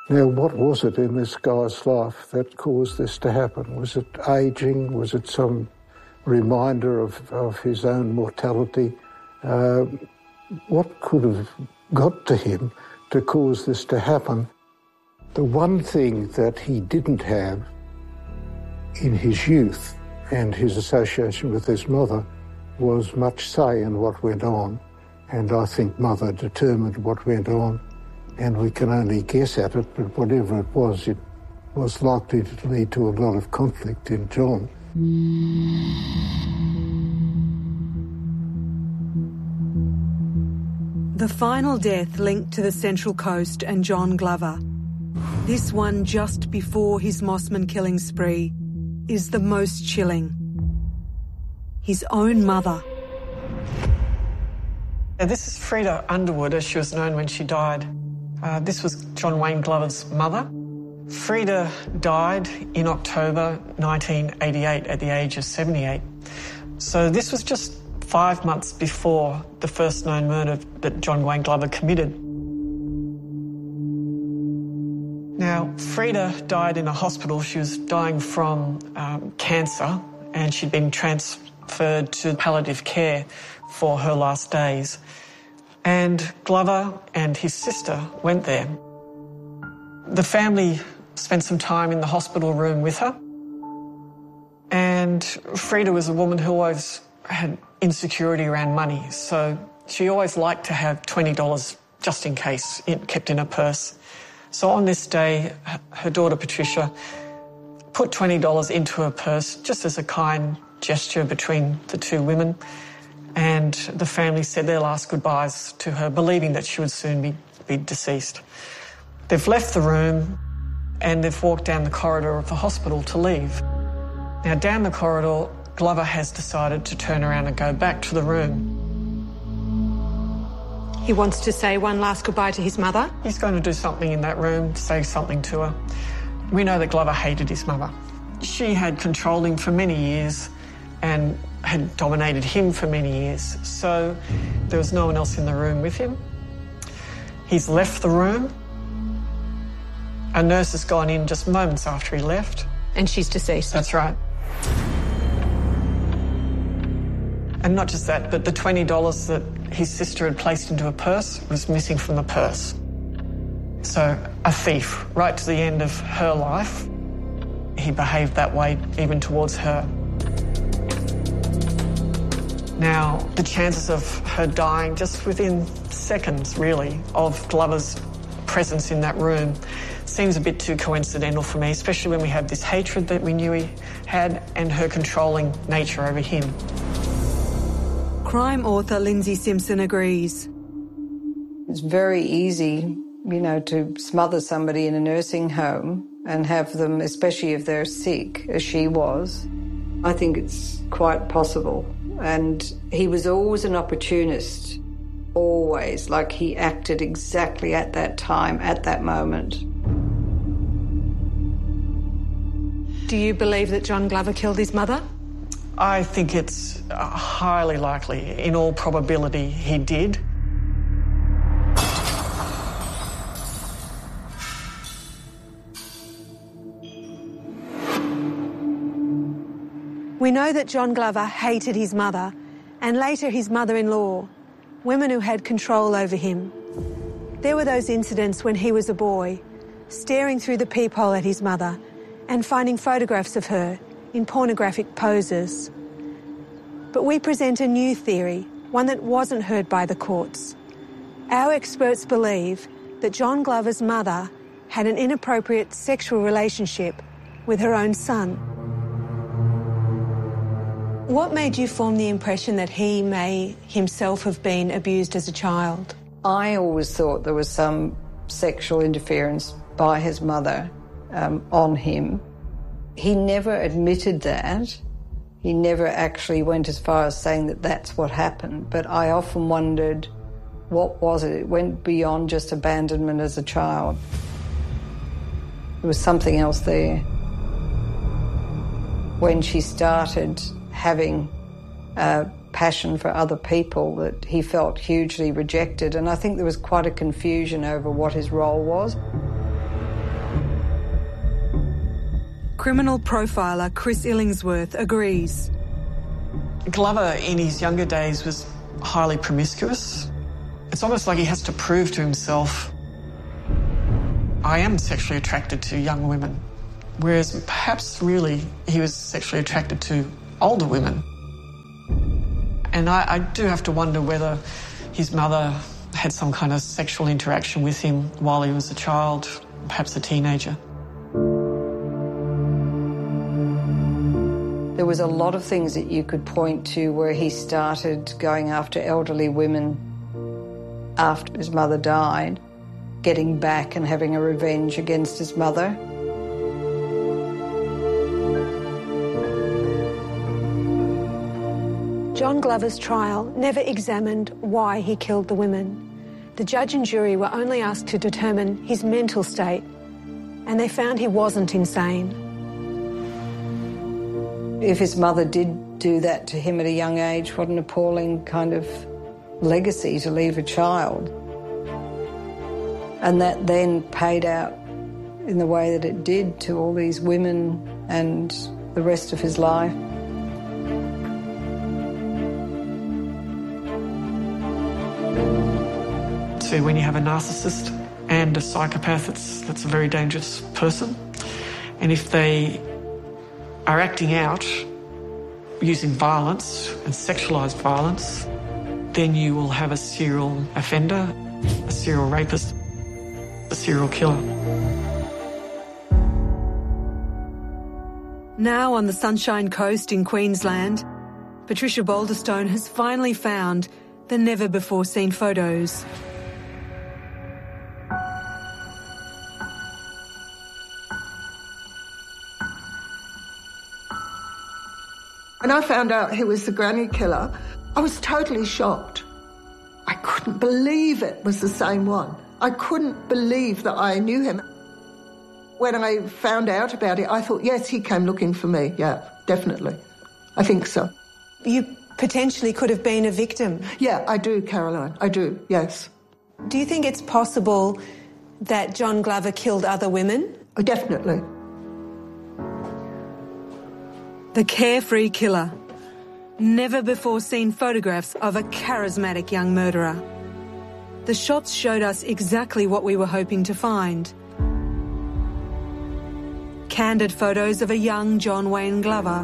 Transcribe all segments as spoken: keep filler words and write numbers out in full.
Now, what was it in this guy's life that caused this to happen? Was it ageing? Was it some reminder of, of his own mortality? Uh, what could have got to him to cause this to happen? The one thing that he didn't have in his youth and his association with his mother was much say in what went on. And I think Mother determined what went on, and we can only guess at it, but whatever it was, it was likely to lead to a lot of conflict in John. The final death linked to the Central Coast and John Glover, this one just before his Mossman killing spree, is the most chilling. His own mother. This is Freda Underwood, as she was known when she died. Uh, this was John Wayne Glover's mother. Freda died in October nineteen eighty-eight at the age of seventy-eight. So this was just five months before the first known murder that John Wayne Glover committed. Now, Freda died in a hospital. She was dying from um, cancer, and she'd been transferred to palliative care for her last days. And Glover and his sister went there. The family spent some time in the hospital room with her. And Freda was a woman who always had insecurity around money, so she always liked to have twenty dollars just in case, it kept in her purse. So on this day, her daughter Patricia put twenty dollars into her purse just as a kind gesture between the two women, and the family said their last goodbyes to her, believing that she would soon be, be deceased. They've left the room and they've walked down the corridor of the hospital to leave. Now, down the corridor, Glover has decided to turn around and go back to the room. He wants to say one last goodbye to his mother? He's going to do something in that room, say something to her. We know that Glover hated his mother. She had controlled him for many years and had dominated him for many years, so there was no one else in the room with him. He's left the room. A nurse has gone in just moments after he left. And she's deceased? That's right. And not just that, but the twenty dollars that his sister had placed into a purse was missing from the purse. So a thief, right to the end of her life, he behaved that way even towards her. Now, the chances of her dying just within seconds, really, of Glover's presence in that room seems a bit too coincidental for me, especially when we have this hatred that we knew he had and her controlling nature over him. Crime author Lindsay Simpson agrees. It's very easy, you know, to smother somebody in a nursing home and have them, especially if they're sick, as she was. I think it's quite possible. And he was always an opportunist, always, like he acted exactly at that time, at that moment. Do you believe that John Glover killed his mother? I think it's highly likely. In all probability, he did. We know that John Glover hated his mother and later his mother-in-law, women who had control over him. There were those incidents when he was a boy, staring through the peephole at his mother and finding photographs of her in pornographic poses. But we present a new theory, one that wasn't heard by the courts. Our experts believe that John Glover's mother had an inappropriate sexual relationship with her own son. What made you form the impression that he may himself have been abused as a child? I always thought there was some sexual interference by his mother um, on him. He never admitted that. He never actually went as far as saying that that's what happened. But I often wondered, what was it? It went beyond just abandonment as a child. There was something else there. When she started having a passion for other people, that he felt hugely rejected. And I think there was quite a confusion over what his role was. Criminal profiler Chris Illingsworth agrees. Glover in his younger days was highly promiscuous. It's almost like he has to prove to himself, I am sexually attracted to young women, whereas perhaps really he was sexually attracted to older women. And I, I do have to wonder whether his mother had some kind of sexual interaction with him while he was a child, perhaps a teenager. There was a lot of things that you could point to where he started going after elderly women after his mother died, getting back and having a revenge against his mother. John Glover's trial never examined why he killed the women. The judge and jury were only asked to determine his mental state, and they found he wasn't insane. If his mother did do that to him at a young age, what an appalling kind of legacy to leave a child. And that then paid out in the way that it did to all these women and the rest of his life. So when you have a narcissist and a psychopath, it's, that's a very dangerous person. And if they are acting out using violence and sexualised violence, then you will have a serial offender, a serial rapist, a serial killer. Now on the Sunshine Coast in Queensland, Patricia Balderstone has finally found the never-before-seen photos. When I found out he was the granny killer, I was totally shocked. I couldn't believe it was the same one. I couldn't believe that I knew him. When I found out about it, I thought, yes, he came looking for me. Yeah, definitely. I think so. You potentially could have been a victim. Yeah, I do, Caroline. I do, yes. Do you think it's possible that John Glover killed other women? Oh, definitely. The carefree killer. Never-before-seen photographs of a charismatic young murderer. The shots showed us exactly what we were hoping to find. Candid photos of a young John Wayne Glover.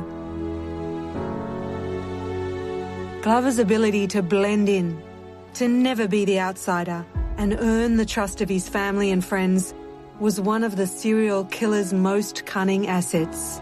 Glover's ability to blend in, to never be the outsider, and earn the trust of his family and friends was one of the serial killer's most cunning assets.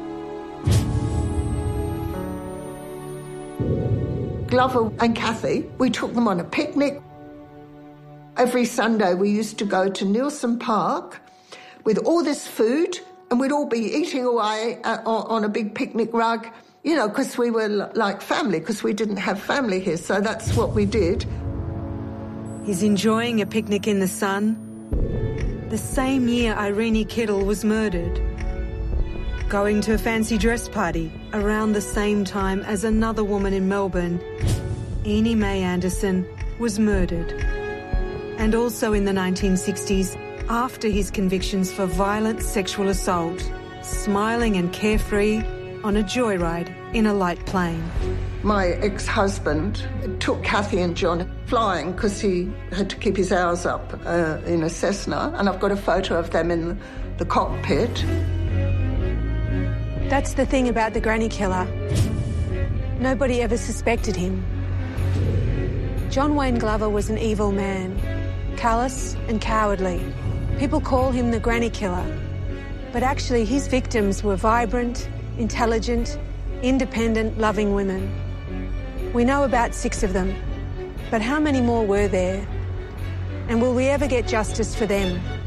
Glover and Kathy, we took them on a picnic. Every Sunday we used to go to Neilson Park with all this food, and we'd all be eating away on a big picnic rug, you know, because we were like family, because we didn't have family here, so that's what we did. He's enjoying a picnic in the sun. The same year Irene Kittle was murdered. Going to a fancy dress party around the same time as another woman in Melbourne, Enid May Anderson, was murdered. And also in the nineteen sixties, after his convictions for violent sexual assault, smiling and carefree on a joyride in a light plane. My ex-husband took Kathy and John flying because he had to keep his hours up uh, in a Cessna, and I've got a photo of them in the cockpit. That's the thing about the granny killer. Nobody ever suspected him. John Wayne Glover was an evil man, callous and cowardly. People call him the granny killer, but actually his victims were vibrant, intelligent, independent, loving women. We know about six of them, but how many more were there? And will we ever get justice for them?